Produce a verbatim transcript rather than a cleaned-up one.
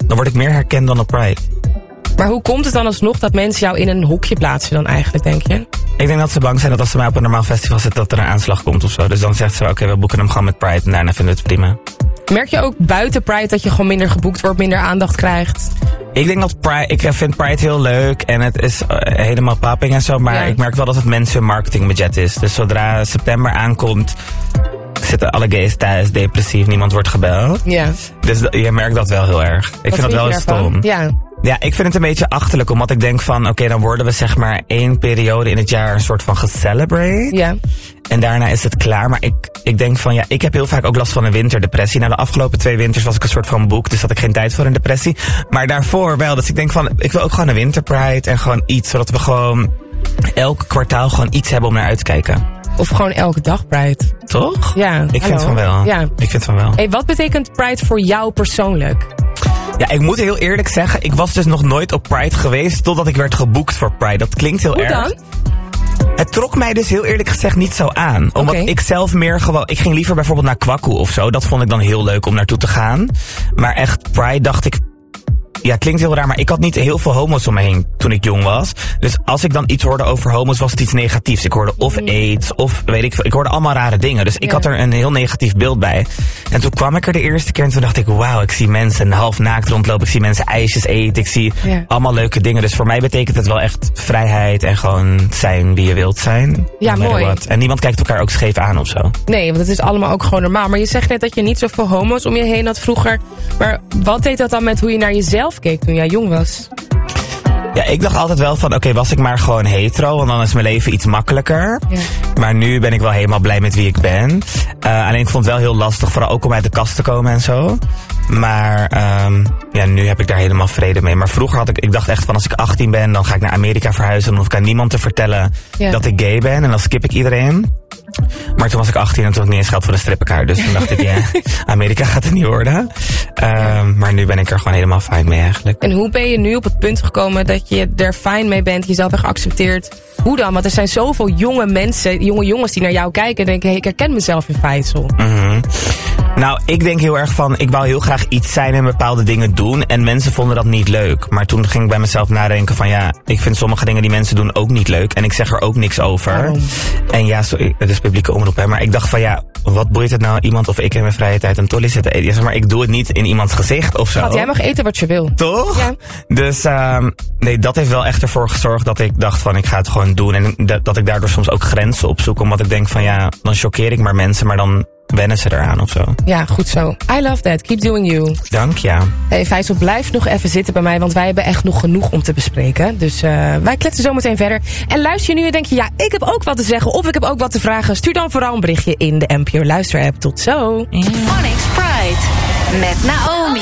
Dan word ik meer herkend dan op Pride. Maar hoe komt het dan alsnog dat mensen jou in een hokje plaatsen dan eigenlijk, denk je? Ik denk dat ze bang zijn dat als ze mij op een normaal festival zitten, dat er een aanslag komt of zo. Dus dan zegt ze, oké, okay, we boeken hem gewoon met Pride en daarna vinden we het prima. Merk je ook buiten Pride dat je gewoon minder geboekt wordt, minder aandacht krijgt? Ik denk dat Pride, ik vind Pride heel leuk en het is uh, helemaal popping en zo. Maar ja. Ik merk wel dat het mensen hun marketingbudget is. Dus zodra september aankomt, zitten alle gays thuis, depressief, niemand wordt gebeld. Ja. Dus je merkt dat wel heel erg. Ik Wat vind dat wel stom. Ja. Ja, ik vind het een beetje achterlijk, omdat ik denk van, oké, okay, dan worden we zeg maar één periode in het jaar een soort van gecelebrate. Ja. En daarna is het klaar. Maar ik, ik denk van, ja, ik heb heel vaak ook last van een winterdepressie. Nou, de afgelopen twee winters was ik een soort van boek, dus had ik geen tijd voor een depressie. Maar daarvoor wel, dus ik denk van, ik wil ook gewoon een winterpride en gewoon iets, zodat we gewoon elk kwartaal gewoon iets hebben om naar uit te kijken. Of gewoon elke dag Pride. Toch? Ja. Ik hallo. vind van wel. Ja. Ik vind van wel. Hey, wat betekent Pride voor jou persoonlijk? Ja, ik moet heel eerlijk zeggen, ik was dus nog nooit op Pride geweest totdat ik werd geboekt voor Pride. Dat klinkt heel Hoe erg. Dan? Het trok mij dus heel eerlijk gezegd niet zo aan. Omdat okay. ik zelf meer gewoon... Ik ging liever bijvoorbeeld naar Kwaku of zo. Dat vond ik dan heel leuk om naartoe te gaan. Maar echt Pride dacht ik... Ja, klinkt heel raar, maar ik had niet heel veel homo's om me heen toen ik jong was. Dus als ik dan iets hoorde over homo's, was het iets negatiefs. Ik hoorde of AIDS, of weet ik veel. Ik hoorde allemaal rare dingen. Dus ik ja. had er een heel negatief beeld bij. En toen kwam ik er de eerste keer en toen dacht ik, wauw, ik zie mensen half naakt rondlopen. Ik zie mensen ijsjes eten. Ik zie ja. allemaal leuke dingen. Dus voor mij betekent het wel echt vrijheid en gewoon zijn wie je wilt zijn. Ja, mooi. What. En niemand kijkt elkaar ook scheef aan of zo. Nee, want het is allemaal ook gewoon normaal. Maar je zegt net dat je niet zoveel homo's om je heen had vroeger. Maar wat deed dat dan met hoe je naar jezelf keek toen jij jong was? Ja, ik dacht altijd wel van, oké, okay, was ik maar gewoon hetero, want dan is mijn leven iets makkelijker. Ja. Maar nu ben ik wel helemaal blij met wie ik ben. Uh, alleen ik vond het wel heel lastig, vooral ook om uit de kast te komen en zo. Maar um, ja, nu heb ik daar helemaal vrede mee. Maar vroeger had ik, ik dacht echt van, als ik achttien ben, dan ga ik naar Amerika verhuizen. Dan hoef ik aan niemand te vertellen ja. dat ik gay ben en dan skip ik iedereen. Maar toen was ik achttien en toen had ik niet eens geld voor een strippenkaart. Dus toen dacht ik, ja, Amerika gaat het niet worden. Uh, maar nu ben ik er gewoon helemaal fijn mee eigenlijk. En hoe ben je nu op het punt gekomen dat je er fijn mee bent, jezelf hebt geaccepteerd? Hoe dan? Want er zijn zoveel jonge mensen, jonge jongens die naar jou kijken en denken, hey, ik herken mezelf in Faisal. Mm-hmm. Nou, ik denk heel erg van, ik wou heel graag iets zijn en bepaalde dingen doen. En mensen vonden dat niet leuk. Maar toen ging ik bij mezelf nadenken van, ja, ik vind sommige dingen die mensen doen ook niet leuk. En ik zeg er ook niks over. Waarom? En ja, sorry, het is publieke omroep, hè. Maar ik dacht van, ja, wat boeit het nou iemand of ik in mijn vrije tijd een tolly zit te eten? Ja, zeg maar, ik doe het niet in iemands gezicht of zo. Schat, jij mag eten wat je wil. Toch? Ja. Dus, um, nee, dat heeft wel echt ervoor gezorgd dat ik dacht van, ik ga het gewoon doen. En dat, dat ik daardoor soms ook grenzen opzoek. Omdat ik denk van, ja, dan choqueer ik maar mensen, maar dan wennen ze eraan of zo. Ja, goed zo. I love that. Keep doing you. Dank, ja. Hey Faisal, blijf nog even zitten bij mij, want wij hebben echt nog genoeg om te bespreken. Dus uh, wij kletsen zo meteen verder. En luister je nu en denk je, ja, ik heb ook wat te zeggen of ik heb ook wat te vragen. Stuur dan vooral een berichtje in de N P O Luister-app. Tot zo. Onyx Pride met Naomi.